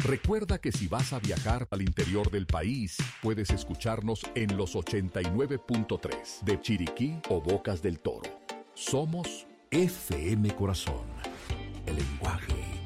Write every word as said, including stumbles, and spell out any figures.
Recuerda que si vas a viajar al interior del país, puedes escucharnos en los ochenta y nueve punto tres de Chiriquí o Bocas del Toro. Somos F M Corazón, el lenguaje